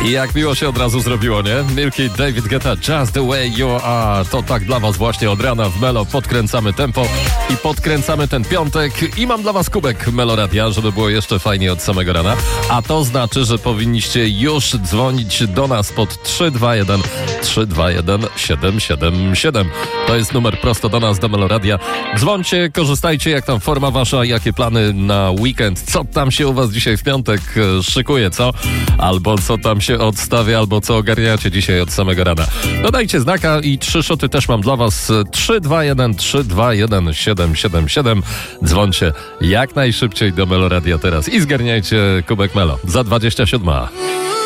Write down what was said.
I jak miło się od razu zrobiło, nie? Milky, David Guetta, Just the way you are. To tak dla was właśnie od rana w Melo. Podkręcamy tempo i podkręcamy ten piątek. I mam dla was kubek Meloradia, żeby było jeszcze fajniej od samego rana. A to znaczy, że powinniście już dzwonić do nas pod 321 777. To jest numer prosto do nas, do Meloradia. Dzwońcie, korzystajcie, jak tam forma wasza, jakie plany na weekend, co tam się u was dzisiaj w piątek szykuje, co? Albo co tam się odstawia, albo co ogarniacie dzisiaj od samego rana. Dodajcie znaka i 3 szoty też mam dla was. 321 777. Dzwońcie jak najszybciej do Meloradia teraz i zgarniajcie kubek Melo za 27.